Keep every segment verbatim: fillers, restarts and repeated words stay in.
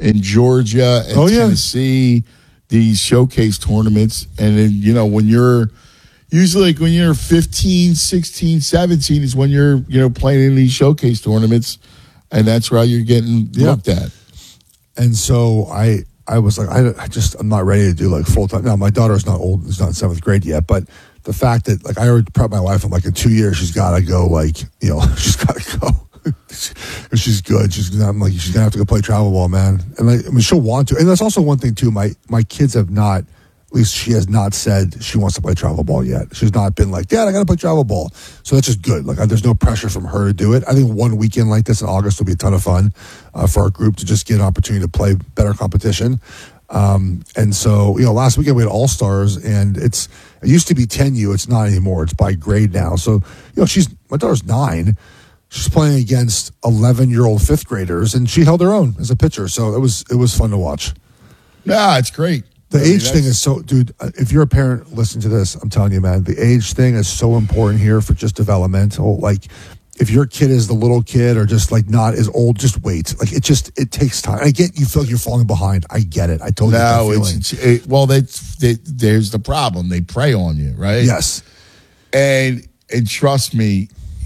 in Georgia and oh, yeah. Tennessee, these showcase tournaments. And then, you know, when you're usually like when you're fifteen, sixteen, seventeen is when you're, you know, playing in these showcase tournaments, and that's where you're getting yeah. looked at. And so I I was like, I, I just, I'm not ready to do like full time. Now, my daughter's not old, she's not in seventh grade yet, but the fact that like I already prepped my wife, I'm like, in two years, she's got to go, like, you know, she's got to go. She's good. She's I'm like, she's gonna have to go play travel ball, man. And like, I mean, she'll want to. And that's also one thing too. My my kids have not, at least she has not said she wants to play travel ball yet. She's not been like, Dad, I gotta play travel ball. So that's just good. Like, there's no pressure from her to do it. I think one weekend like this in August will be a ton of fun uh, for our group to just get an opportunity to play better competition. Um, and so, you know, last weekend we had All Stars, and it's it used to be ten U. It's not anymore. It's by grade now. So, you know, she's my daughter's nine. She's playing against eleven-year-old fifth graders, and she held her own as a pitcher. So it was it was fun to watch. Yeah, it's great. The I mean, age thing is so, dude. If you're a parent listening to this, I'm telling you, man, the age thing is so important here for just developmental. Like, if your kid is the little kid or just like not as old, just wait. Like, it just it takes time. I get you feel like you're falling behind. I get it. I totally no, get that feeling. it's, it, well, they, they, there's the problem. They prey on you, right? Yes, and and trust me.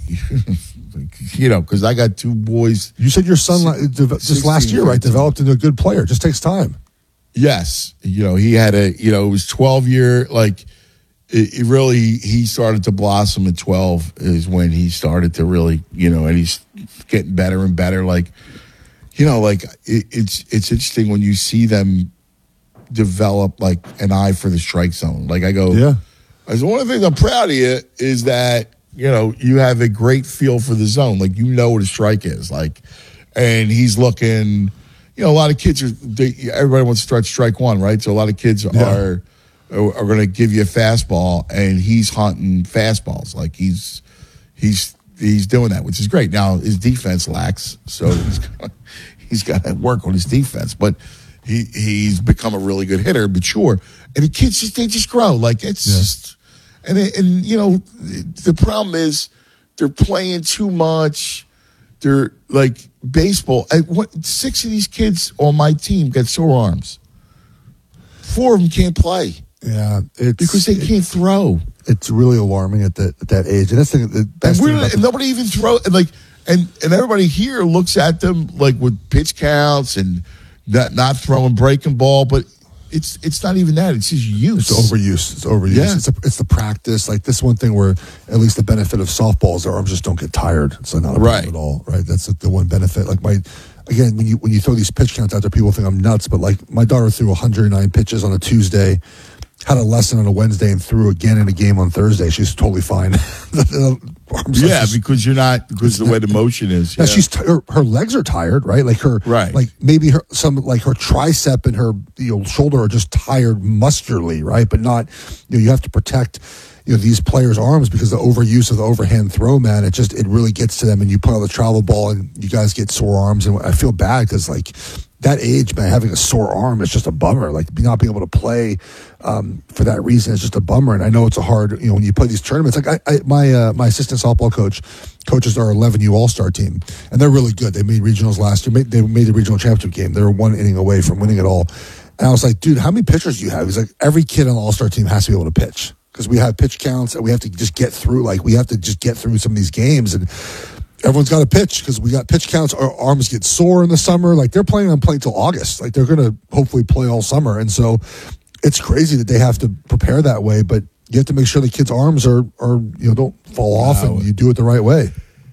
You know, because I got two boys. You said your son just last year, right? Developed into a good player. It just takes time. Yes, you know, he had a. You know, it was twelve year. Like, it, it really, he started to blossom at twelve. Is when he started to really, you know, and he's getting better and better. Like, you know, like it, it's it's interesting when you see them develop like an eye for the strike zone. Like I go, yeah. As one of the things I'm proud of you is that. You know, you have a great feel for the zone. Like, you know what a strike is. Like, and he's looking, you know, a lot of kids are, they, everybody wants to start strike one, right? So a lot of kids yeah. are are, are going to give you a fastball, and he's hunting fastballs. Like, he's he's he's doing that, which is great. Now, his defense lacks, so he's got, he's got to work on his defense. But he he's become a really good hitter, but sure. And the kids, just they just grow. Like, it's yeah. just. And, and you know, the problem is they're playing too much. They're like baseball. I, what, six of these kids on my team got sore arms. Four of them can't play. Yeah, it's because they can't throw. It's really alarming at that at that age. And that's the, the best and, thing about and nobody even throw and like and and everybody here looks at them like with pitch counts and not not throwing breaking ball, but. It's it's not even that. It's just use. It's overuse. It's overuse. Yeah. It's, a, it's the practice. Like this one thing where at least the benefit of softball is their arms just don't get tired. It's like not a problem right. at all. Right. That's the one benefit. Like my, again, when you when you throw these pitch counts out there, people think I'm nuts. But like my daughter threw one hundred nine pitches on a Tuesday, had a lesson on a Wednesday, and threw again in a game on Thursday. She's totally fine. Yeah, just, because you're not because the way the motion is. Yeah. She's t- her, her legs are tired, right? Like her, right. Like maybe her some like her tricep and her you know shoulder are just tired muscularly, right? But not you know you have to protect you know these players' arms because the overuse of the overhand throw, man, it just it really gets to them. And you play on the travel ball, and you guys get sore arms, and I feel bad because like. That age, man, having a sore arm is just a bummer. Like not being able to play um, for that reason is just a bummer. And I know it's a hard, you know, when you play these tournaments. Like I, I my uh, my assistant softball coach coaches our eleven U All Star team, and they're really good. They made regionals last year. Made, they made the regional championship game. They were one inning away from winning it all. And I was like, dude, how many pitchers do you have? He's like, every kid on the All Star team has to be able to pitch because we have pitch counts and we have to just get through. Like we have to just get through some of these games and. Everyone's got to pitch because we got pitch counts. Our arms get sore in the summer. Like they're planning on playing till August. Like they're going to hopefully play all summer. And so it's crazy that they have to prepare that way. But you have to make sure the kids' arms are, are you know, don't fall off wow. and you do it the right way.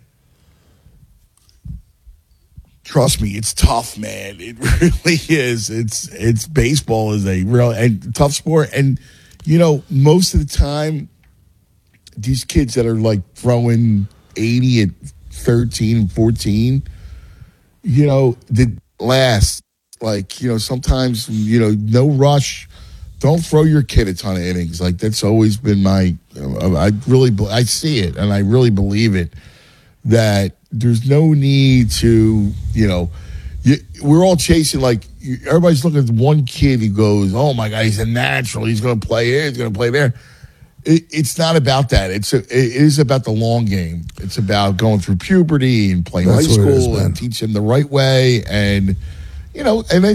Trust me, it's tough, man. It really is. It's it's baseball is a real and tough sport. And you know, most of the time, these kids that are like throwing eighty at thirteen and fourteen, you know, the last, like, you know, sometimes, you know, no rush. Don't throw your kid a ton of innings. Like, that's always been my, I really, I see it and I really believe it, that there's no need to, you know, you, we're all chasing, like, everybody's looking at one kid who goes, oh my God, he's a natural. He's going to play here. He's going to play there. It, it's not about that. It's a, it is about the long game. It's about going through puberty and playing That's high school is, and teach them the right way. And, you know, and then